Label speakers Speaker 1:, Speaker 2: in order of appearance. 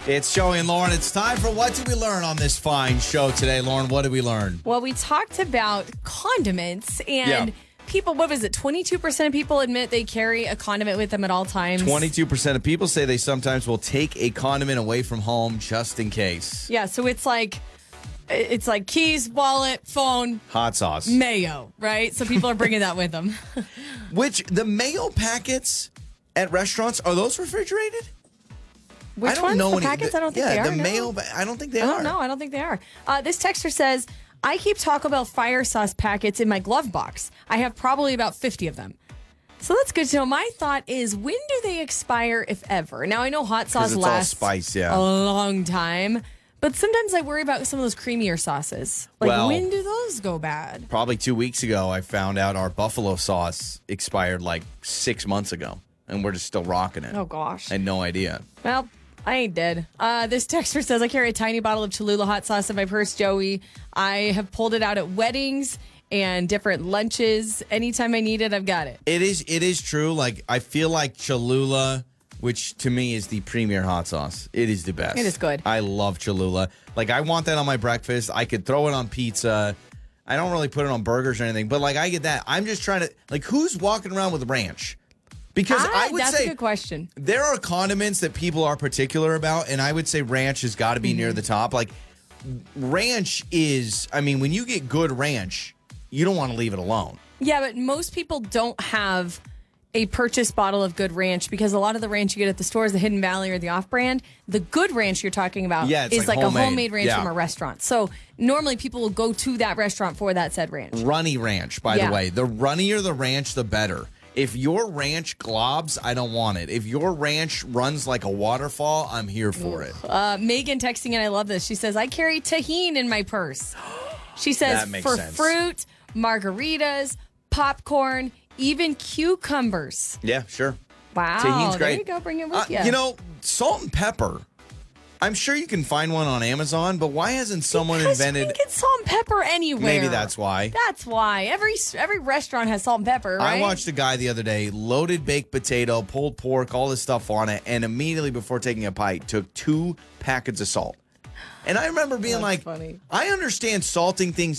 Speaker 1: It's Joey and Lauren. It's time for What Did We Learn on this fine show today. Lauren, what did we learn?
Speaker 2: Well, we talked about condiments and people, what was it? 22% of people admit they carry a condiment with them at all times.
Speaker 1: 22% of people say they sometimes will take a condiment away from home just in case.
Speaker 2: Yeah, so it's like keys, wallet, phone,
Speaker 1: Hot sauce.
Speaker 2: mayo, right? So people are bringing that with them.
Speaker 1: Which, the mayo packets at restaurants, are those refrigerated?
Speaker 2: Which
Speaker 1: I don't
Speaker 2: ones?
Speaker 1: know
Speaker 2: The
Speaker 1: any.
Speaker 2: packets? I don't think they are.
Speaker 1: The
Speaker 2: no.
Speaker 1: mayo, I don't think they
Speaker 2: I
Speaker 1: are.
Speaker 2: don't know. I don't think they are. This texter says, I keep Taco Bell fire sauce packets in my glove box. I have probably about 50 of them. So that's good to know. My thought is, when do they expire, if ever? Now, I know hot sauce
Speaker 1: it's
Speaker 2: lasts
Speaker 1: all spice,
Speaker 2: a long time, but sometimes I worry about some of those creamier sauces. When do those go bad?
Speaker 1: Probably 2 weeks ago, I found out our buffalo sauce expired like 6 months ago, and we're just still rocking it.
Speaker 2: Oh, gosh.
Speaker 1: I had no idea.
Speaker 2: Well, I ain't dead. This texter says, I carry a tiny bottle of Cholula hot sauce in my purse, Joey. I have pulled it out at weddings and different lunches. Anytime I need it, I've got it.
Speaker 1: It is true. Like, I feel like Cholula, which to me is the premier hot sauce. It is the best.
Speaker 2: It is good.
Speaker 1: I love Cholula. Like, I want that on my breakfast. I could throw it on pizza. I don't really put it on burgers or anything, but like, I get that. I'm just trying to, like, who's walking around with ranch? Because I would
Speaker 2: that's
Speaker 1: say
Speaker 2: a good question.
Speaker 1: There are condiments that people are particular about, and I would say ranch has got to be near the top. Like, ranch is, I mean, when you get good ranch, you don't want to leave it alone.
Speaker 2: Yeah, but most people don't have a purchased bottle of good ranch because a lot of the ranch you get at the stores, the Hidden Valley or the off-brand, the good ranch you're talking about is like
Speaker 1: homemade.
Speaker 2: a homemade ranch from a restaurant. So normally people will go to that restaurant for that said ranch.
Speaker 1: Runny ranch, by the way. The runnier the ranch, the better. If your ranch globs, I don't want it. If your ranch runs like a waterfall, I'm here for it.
Speaker 2: Megan texting, and I love this. She says, I carry tahini in my purse. She says, for
Speaker 1: sense.
Speaker 2: fruit, margaritas, popcorn, even cucumbers.
Speaker 1: Yeah, sure.
Speaker 2: Wow.
Speaker 1: Tahini's great.
Speaker 2: There you go. Bring it with you.
Speaker 1: You know, salt and pepper. I'm sure you can find one on Amazon, but why hasn't someone invented...
Speaker 2: You can get salt and pepper anywhere.
Speaker 1: Maybe that's why.
Speaker 2: That's why. Every restaurant has salt and pepper, right?
Speaker 1: I watched a guy the other day, loaded baked potato, pulled pork, all this stuff on it, and immediately before taking a bite, took 2 packets of salt. And I remember being
Speaker 2: That's funny.
Speaker 1: I understand salting things